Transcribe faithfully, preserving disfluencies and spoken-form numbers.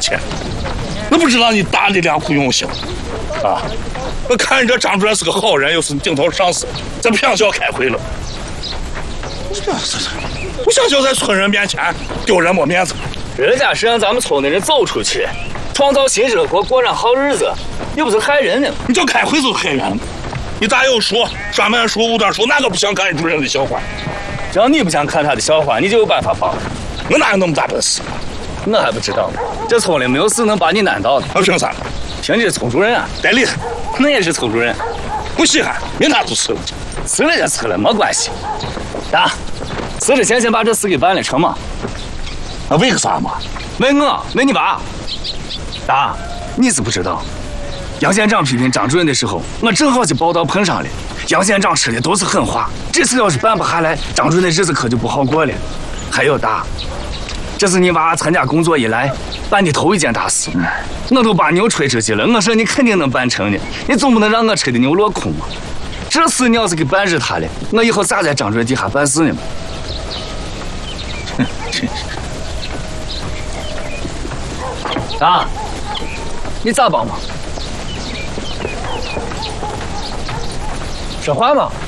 钱，那不知道你大的良苦用心啊！我看人这张主任是个好人，又是顶头上司，咱不想叫开会了。这这这，不想叫在村人面前丢人没面子。 人家是让咱们村的人走出去，创造新生活，过上好日子，又不是害人呢。 你叫开会就害人，你咋有说专门说无端说，哪个不想看主任的笑话？ 只要你不想看他的笑话，你就有办法帮他。 我哪有那么大本事？ 我还不知道呢。这村里没有事能把你难倒的。 我凭啥？ 凭你是村主任啊！ 带厉害， 我也是村主任。 不稀罕，明天就辞了。 辞了就辞了，没关系。大，辞之前先把这事给办了，成吗？ 那为个啥嘛？ 为我，为你爸。大，你是不知道，杨县长批评张主任的时候，我正好就报道碰上了。杨县长说的都是狠话，这次要是办不下来，张主任的日子可就不好过了。还有大，这是你娃参加工作以来办的头一件大事，我都把牛吹出去了。我说你肯定能办成的，你总不能让我吹的牛落空嘛。这事你要是给办日他了，我以后咋在张主任底下办事呢？啊，你咋帮忙？说话嘛。